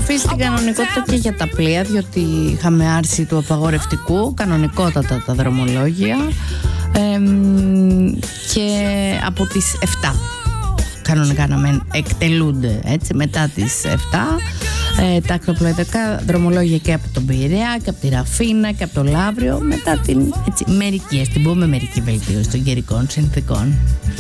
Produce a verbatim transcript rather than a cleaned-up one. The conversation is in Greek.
επιστροφή στην κανονικότητα και για τα πλοία, διότι είχαμε άρση του απαγορευτικού, κανονικότατα τα δρομολόγια, ε, και από τις εφτά κανονικά να μεν εκτελούνται, έτσι, μετά τις εφτά ε, τα ακτοπλοϊδικά δρομολόγια και από τον Πειραιά και από τη Ραφίνα και από το Λαύριο, μετά την, έτσι, μερική, ας την πούμε, μερική βελτίωση των καιρικών συνθήκων.